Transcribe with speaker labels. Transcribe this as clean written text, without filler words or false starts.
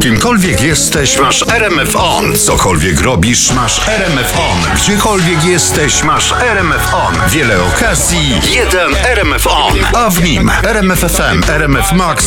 Speaker 1: Kimkolwiek jesteś, masz RMF On. Cokolwiek robisz, masz RMF On. Gdziekolwiek jesteś, masz RMF On. Wiele okazji, jeden RMF On. A w nim RMF FM, RMF Max